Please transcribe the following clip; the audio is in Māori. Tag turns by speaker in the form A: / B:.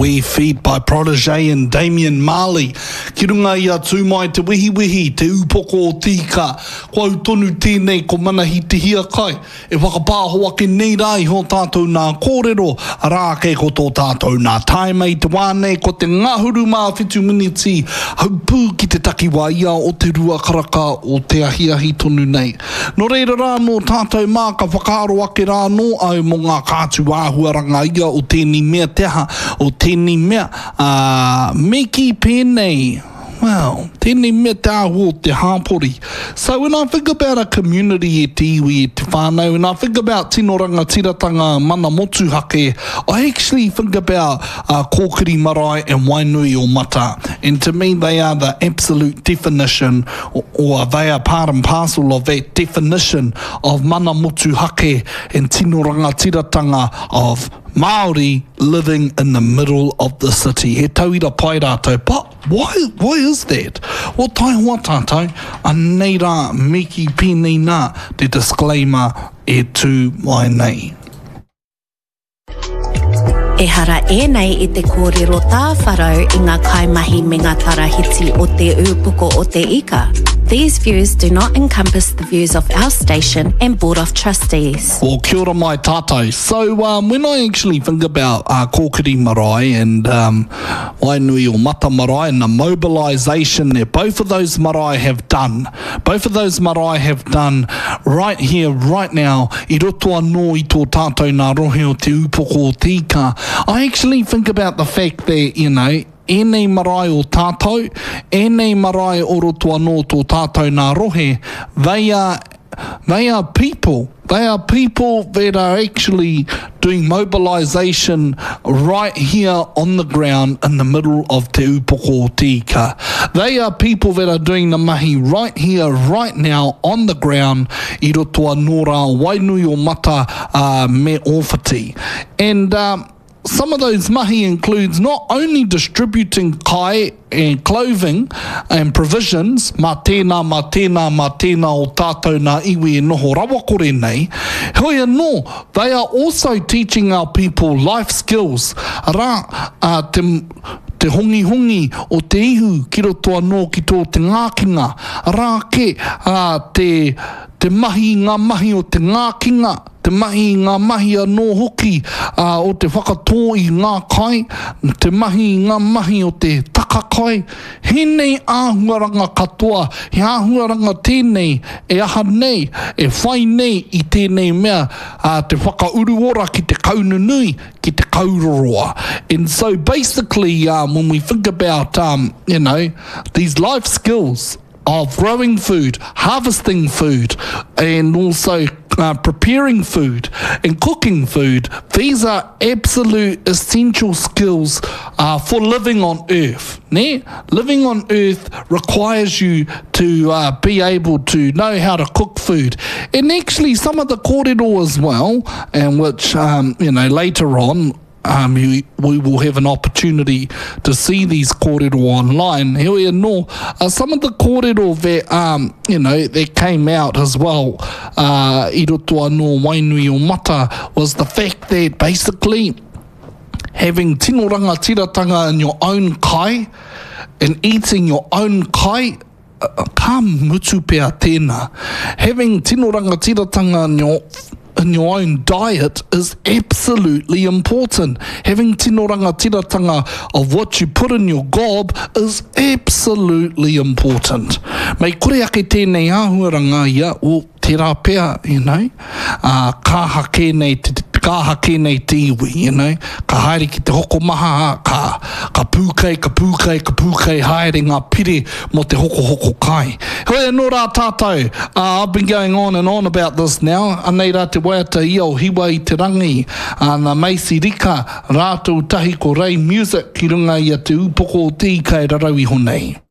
A: We Feed by Protege and Damian Marley. Ki runga ia tū mai te wihi, te upoko o tika. Kua tonu tēnei ko manahi te hia kai. E whakapāhoa ke nei rai ho tātou nā kōrero. Rā ke ko tō tātou nā taimei te wānei ko te ngahuru mā whitu miniti. Haupū ki te takiwa ia o te rua karaka o te ahiahi tonu nei. No reira rā no tātou mā ka whakaaro ake rā no au mo ngā kātu āhuaranga ia o tēnei mea teha o tēnei mea me ki pēnei. Well, tēnei mea te ahu o te hāpori. So when I think about a community e te iwi e te whānau, when I think about tino rangatiratanga mana motuhake, I actually think about kōkiri marae and wainui o mata. And to me, they are the absolute definition, or they are part and parcel of that definition of mana motuhake and tino rangatiratanga of Māori living in the middle of the city. He tauira pai rātou. But why is that? Well, tai hoa tātou, anei rā meki pēnei nā te disclaimer e tū mai nei.
B: E hara ēnei I te kōrero tā wharau I ngā kaimahi me ngā tarahiti o te ūpuko o te ika. These views do not encompass the views of our station and Board of Trustees.
A: Well, kia ora mai tātou. So when I actually think about kōkiri marae and wainui o mata marae and the mobilisation that both of those marae have done, right here, right now, I roto anō I tō tātou nā rohe o te upoko o tika. I actually think about the fact that, you know, ēnei marae o tātou, ēnei marae o roto anō tō tātou nā rohe, they are people. They are people that are actually doing mobilisation right here on the ground in the middle of te upoko o tika. They are people that are doing the mahi right here, right now, on the ground, I roto anō rā wainui o mata me ōwhiti. And some of those mahi includes not only distributing kai and clothing and provisions, mā tēnā o tātou nā iwi e noho rawakore nei, hoi anō, they are also teaching our people life skills. Rā, te hongi o te ihu ki roto anō ki tō te ngākinga. Rā ke te mahi ngā mahi o te ngākinga, te mahi ngā mahi anō hoki o te whakatō I ngā kai, te mahi ngā mahi o te takakai. Hēnei āhuaranga katoa, he āhuaranga tēnei, e aha nei, e whai nei I tēnei mea, te whakauruora ki te kaununui, ki te kauroroa. And so basically, when we think about, you know, these life skills of growing food, harvesting food, and also preparing food and cooking food, these are absolute essential skills for living on earth. Ne? Living on earth requires you to be able to know how to cook food. And actually some of the kōrero as well, and which you know, later on we will have an opportunity to see these kōrero online. Heoi anō, some of the kōrero that, you know, that came out as well, I roto anō wainui o mata, was the fact that basically having tino rangatiratanga in your own kai and eating your own kai, ka mutu pēr tēnā. Having tino rangatiratanga in your own diet is absolutely important. Having tino rangatiratanga of what you put in your gob is absolutely important. Mei kore ake tēnei āhuaranga ia o te rā pēr, you know, ka hake nei te iwi, you know, ka haere ki te hoko maha, ka pūkei haere ngā pire mo te hoko kai. Hoi anō rā tātou, I've been going on and on about this now, anei rā te waiata I o hiwa I te rangi, nā Macy Rika, rātou tahi ko Ray Music, ki runga I a te upoko o tika e rarau I honei.